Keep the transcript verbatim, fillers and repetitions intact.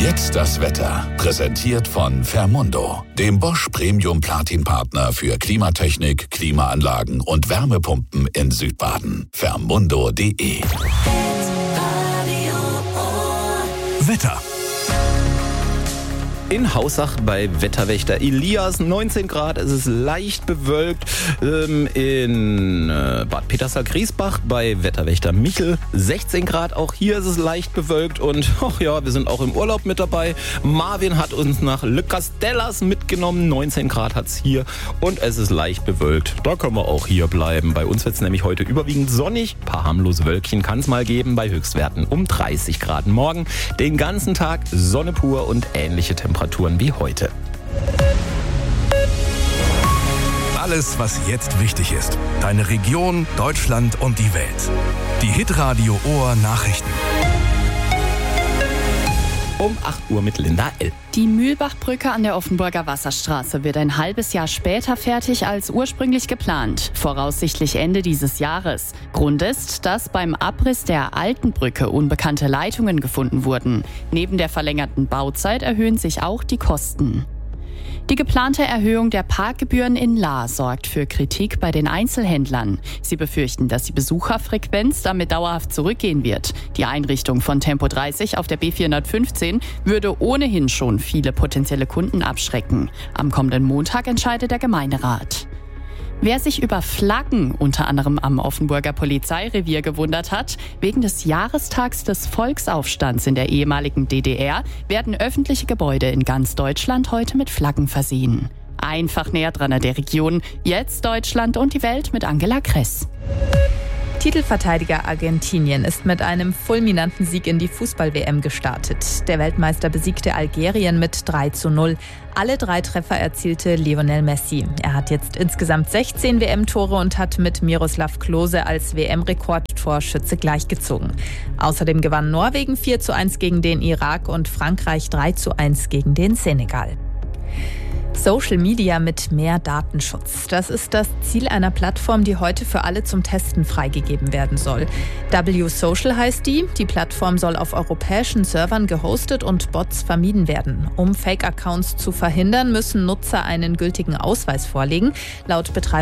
Jetzt das Wetter. Präsentiert von Fermundo, dem Bosch Premium Platin Partner für Klimatechnik, Klimaanlagen und Wärmepumpen in Südbaden. Fermundo punkt de. Wetter. In Haussach bei Wetterwächter Elias neunzehn Grad, es ist leicht bewölkt. Ähm, in äh, Bad Petersberg-Griesbach bei Wetterwächter Michel sechzehn Grad, auch hier ist es leicht bewölkt. Und ach ja, wir sind auch im Urlaub mit dabei. Marvin hat uns nach Le Castellas mitgenommen, neunzehn Grad hat's hier und es ist leicht bewölkt. Da können wir auch hier bleiben. Bei uns wird's nämlich heute überwiegend sonnig. Ein paar harmlose Wölkchen kann es mal geben bei Höchstwerten um dreißig Grad. Morgen den ganzen Tag Sonne pur und ähnliche Temperaturen wie heute. Alles, was jetzt wichtig ist. Deine Region, Deutschland und die Welt. Die Hitradio Ohr Nachrichten. Um acht Uhr mit Linda L. Die Mühlbachbrücke an der Offenburger Wasserstraße wird ein halbes Jahr später fertig als ursprünglich geplant, voraussichtlich Ende dieses Jahres. Grund ist, dass beim Abriss der alten Brücke unbekannte Leitungen gefunden wurden. Neben der verlängerten Bauzeit erhöhen sich auch die Kosten. Die geplante Erhöhung der Parkgebühren in Lahr sorgt für Kritik bei den Einzelhändlern. Sie befürchten, dass die Besucherfrequenz damit dauerhaft zurückgehen wird. Die Einrichtung von Tempo dreißig auf der B vierhundertfünfzehn würde ohnehin schon viele potenzielle Kunden abschrecken. Am kommenden Montag entscheidet der Gemeinderat. Wer sich über Flaggen unter anderem am Offenburger Polizeirevier gewundert hat, wegen des Jahrestags des Volksaufstands in der ehemaligen D D R werden öffentliche Gebäude in ganz Deutschland heute mit Flaggen versehen. Einfach näher dran an der Region. Jetzt Deutschland und die Welt mit Angela Kress. Titelverteidiger Argentinien ist mit einem fulminanten Sieg in die Fußball-W M gestartet. Der Weltmeister besiegte Algerien mit drei zu null. Alle drei Treffer erzielte Lionel Messi. Er hat jetzt insgesamt sechzehn W M-Tore und hat mit Miroslav Klose als W M-Rekordtorschütze gleichgezogen. Außerdem gewann Norwegen vier zu eins gegen den Irak und Frankreich drei zu eins gegen den Senegal. Social Media mit mehr Datenschutz. Das ist das Ziel einer Plattform, die heute für alle zum Testen freigegeben werden soll. W Social heißt die. Die Plattform soll auf europäischen Servern gehostet und Bots vermieden werden. Um Fake-Accounts zu verhindern, müssen Nutzer einen gültigen Ausweis vorlegen. Laut Betreiber